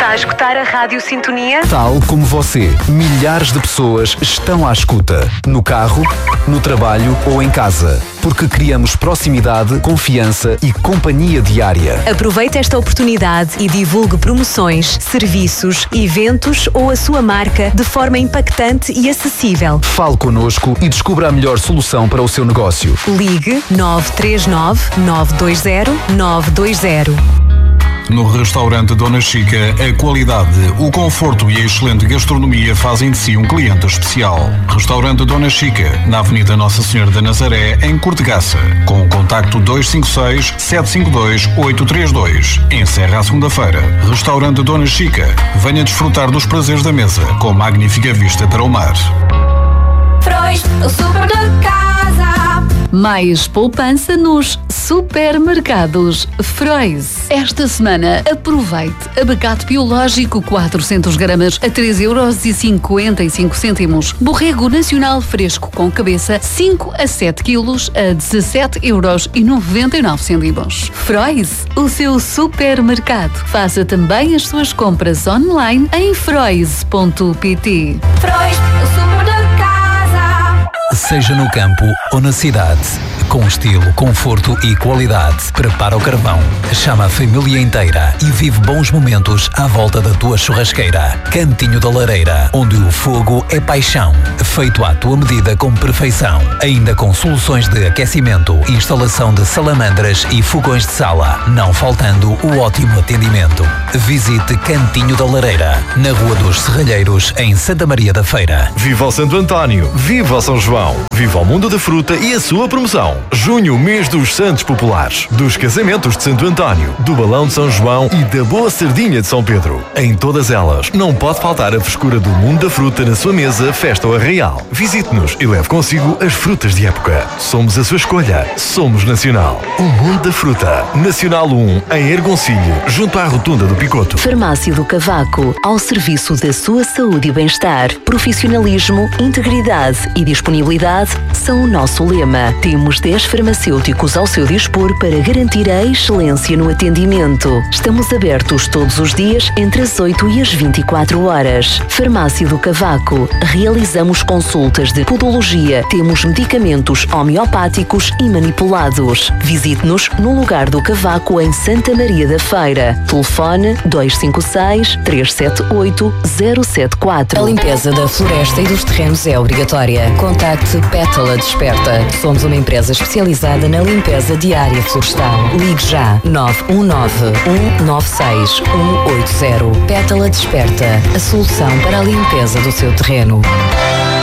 Está a escutar a Rádio Sintonia? Tal como você, milhares de pessoas estão à escuta. No carro, no trabalho ou em casa. Porque criamos proximidade, confiança e companhia diária. Aproveite esta oportunidade e divulgue promoções, serviços, eventos ou a sua marca de forma impactante e acessível. Fale connosco e descubra a melhor solução para o seu negócio. Ligue 939 920 920. No restaurante Dona Chica, a qualidade, o conforto e a excelente gastronomia fazem de si um cliente especial. Restaurante Dona Chica, na Avenida Nossa Senhora da Nazaré, em Cortegaça, com o contacto 256-752-832. Encerra à segunda-feira. Restaurante Dona Chica, venha desfrutar dos prazeres da mesa, com magnífica vista para o mar. Freud, o super de casa. Mais poupança nos supermercados Frois. Esta semana, aproveite abacate biológico 400 gramas a 3,55€. Borrego nacional fresco com cabeça 5 a 7 quilos a 17,99€. Frois, o seu supermercado. Faça também as suas compras online em frois.pt. Freud, o super de casa. Seja no campo ou na cidade, com estilo, conforto e qualidade, prepara o carvão, chama a família inteira e vive bons momentos à volta da tua churrasqueira. Cantinho da Lareira, onde o fogo é paixão, feito à tua medida com perfeição. Ainda com soluções de aquecimento, instalação de salamandras e fogões de sala, não faltando o ótimo atendimento. Visite Cantinho da Lareira, na Rua dos Serralheiros, em Santa Maria da Feira. Viva o Santo António, viva o São João, viva o mundo da fruta e a sua promoção. Junho, mês dos Santos Populares, dos casamentos de Santo António, do balão de São João e da boa sardinha de São Pedro. Em todas elas, não pode faltar a frescura do mundo da fruta na sua mesa, festa ou arraial. Visite-nos e leve consigo as frutas de época. Somos a sua escolha. Somos Nacional. O mundo da fruta. Nacional 1, em Ergoncilho, junto à Rotunda do Picoto. Farmácia do Cavaco, ao serviço da sua saúde e bem-estar. Profissionalismo, integridade e disponibilidade são o nosso lema. Temos 10 farmacêuticos ao seu dispor para garantir a excelência no atendimento. Estamos abertos todos os dias entre as 8 e as 24 horas. Farmácia do Cavaco. Realizamos consultas de podologia. Temos medicamentos homeopáticos e manipulados. Visite-nos no lugar do Cavaco em Santa Maria da Feira. Telefone 256-378-074. A limpeza da floresta e dos terrenos é obrigatória. Contacte Pétala Desperta. Somos uma empresa especializada na limpeza diária florestal. Ligue já 919-196-180. Pétala Desperta, a solução para a limpeza do seu terreno.